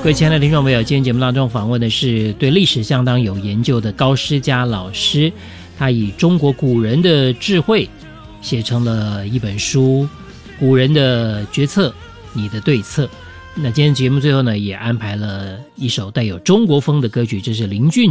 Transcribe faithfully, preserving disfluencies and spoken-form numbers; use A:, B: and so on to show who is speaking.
A: 各位亲爱的听众朋友，今天节目当中访问的是对历史相当有研究的高诗佳老师，他以中国古人的智慧写成了一本书《古人的决策，你的对策》。那今天节目最后呢，也安排了一首带有中国风的歌曲，这是林俊